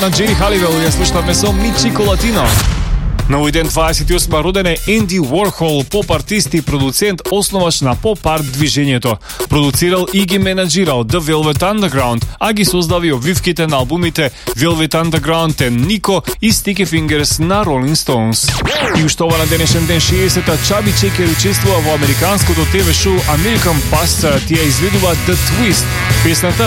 на Джери Халивел. Ја слушнавме со Mi Cicolatino. На овој ден 28 роден е Енди Уорхол, поп-артист и продуцент, основач на поп-арт движењето. Продуцирал и ги менаџирал The Velvet Underground, а ги создави обвивките на албумите Velvet Underground and Nico и Sticky Fingers на Rolling Stones. И уште ова на денешен ден 60-та Чаби Чекер учествува во американското ТВ шоу American Buster, тие изведува The Twist. Песната